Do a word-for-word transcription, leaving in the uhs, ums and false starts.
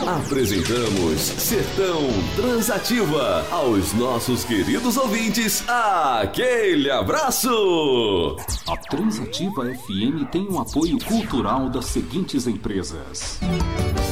Apresentamos Sertão Transativa. Aos nossos queridos ouvintes, aquele abraço! A Transativa F M tem um apoio cultural das seguintes empresas: